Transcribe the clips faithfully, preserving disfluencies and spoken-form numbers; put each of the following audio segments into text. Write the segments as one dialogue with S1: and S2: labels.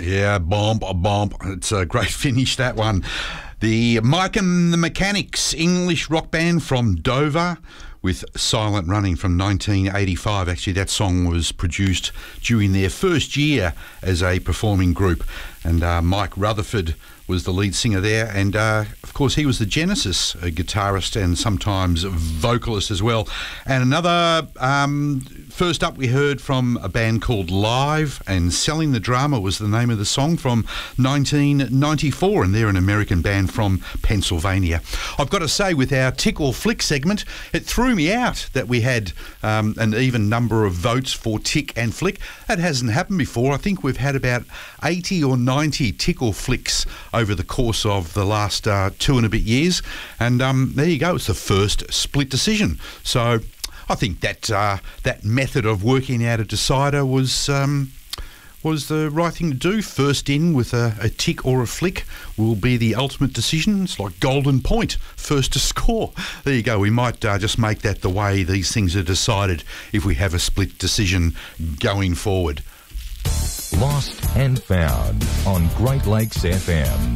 S1: Yeah, bomb, bomb. It's a great finish, that one. The Mike and the Mechanics, English rock band from Dover, with Silent Running from nineteen eighty-five. Actually, that song was produced during their first year as a performing group. And uh, Mike Rutherford was the lead singer there. And, uh, of course, he was the Genesis a guitarist and sometimes vocalist as well. And another... Um, First up, we heard from a band called Live, and Selling the Drama was the name of the song, from nineteen ninety-four, and they're an American band from Pennsylvania. I've got to say, with our Tick or Flick segment, it threw me out that we had um, an even number of votes for Tick and Flick. That hasn't happened before. I think we've had about eighty or ninety Tick or Flicks over the course of the last uh, two and a bit years, and um, there you go. It's the first split decision. So I think that uh, that method of working out a decider was um, was the right thing to do. First in with a, a tick or a flick will be the ultimate decision. It's like golden point, first to score. There you go. We might uh, just make that the way these things are decided if we have a split decision going forward.
S2: Lost and Found on Great Lakes F M.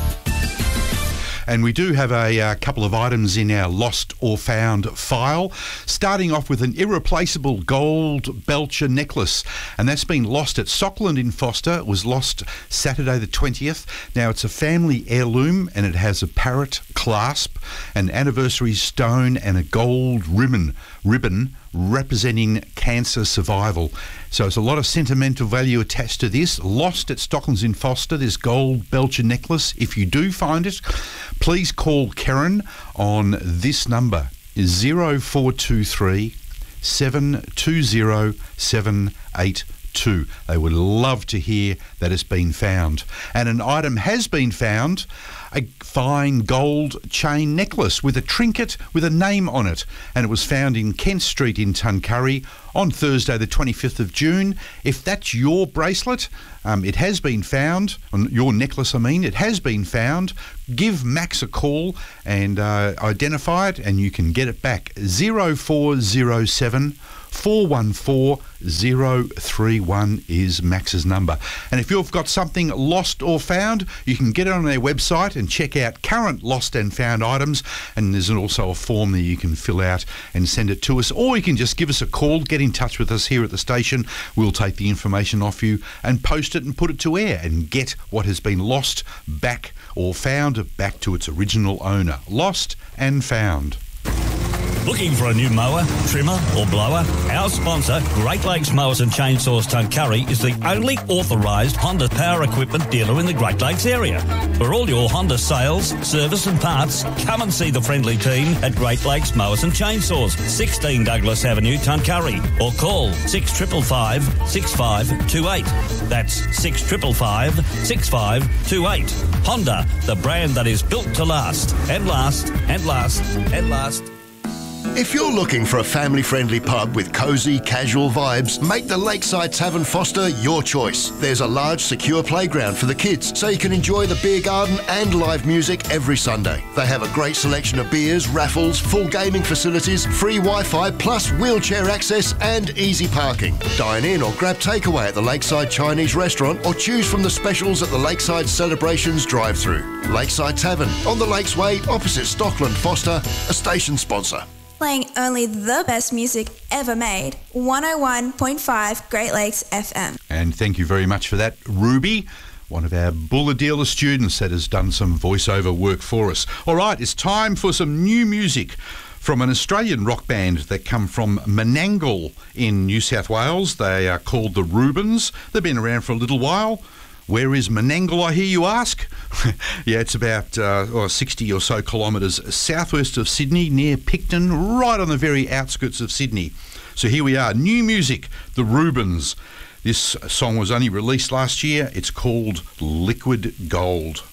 S1: And we do have a, a couple of items in our Lost or Found file, starting off with an irreplaceable gold Belcher necklace, and that's been lost at Sockland in Foster. It was lost Saturday the twentieth. Now, it's a family heirloom, and it has a parrot clasp, an anniversary stone, and a gold ribbon, ribbon representing cancer survival. So it's a lot of sentimental value attached to this. Lost at Stocklands in Foster, this gold Belcher necklace. If you do find it, please call Karen on this number, zero four two three, seven two zero, seven eight two. They would love to hear that it's been found. And an item has been found, a fine gold chain necklace with a trinket with a name on it, and it was found in Kent Street in Tuncurry on Thursday the twenty-fifth of June. If that's your bracelet, um, it has been found, your necklace I mean, it has been found. Give Max a call and uh, identify it, and you can get it back. zero four zero seven, four one four, zero three one is Max's number. And if you've got something lost or found, you can get it on their website and check out current lost and found items, and there's also a form that you can fill out and send it to us, or you can just give us a call, get in touch with us here at the station. We'll take the information off you and post it and put it to air and get what has been lost back or found back to its original owner. Lost and found.
S3: Looking for a new mower, trimmer or blower? Our sponsor, Great Lakes Mowers and Chainsaws Tuncurry, is the only authorised Honda power equipment dealer in the Great Lakes area. For all your Honda sales, service and parts, come and see the friendly team at Great Lakes Mowers and Chainsaws, sixteen Douglas Avenue, Tuncurry, or call six five five, six five two eight. That's six five five, six five two eight. Honda, the brand that is built to last, and last, and last, and last.
S4: If you're looking for a family-friendly pub with cosy, casual vibes, make the Lakeside Tavern Foster your choice. There's a large, secure playground for the kids, so you can enjoy the beer garden and live music every Sunday. They have a great selection of beers, raffles, full gaming facilities, free Wi-Fi, plus wheelchair access and easy parking. Dine in or grab takeaway at the Lakeside Chinese Restaurant, or choose from the specials at the Lakeside Celebrations drive-through. Lakeside Tavern, on the Lakes Way, opposite Stockland Foster, a station sponsor.
S5: Playing only the best music ever made. one oh one point five Great Lakes F M.
S1: And thank you very much for that, Ruby, one of our Buller Dealer students that has done some voiceover work for us. All right, it's time for some new music from an Australian rock band that come from Menangle in New South Wales. They are called the Rubens. They've been around for a little while. Where is Menangle, I hear you ask? Yeah, it's about uh, oh, sixty or so kilometres southwest of Sydney, near Picton, right on the very outskirts of Sydney. So here we are, new music, the Rubens. This song was only released last year. It's called Liquid Gold.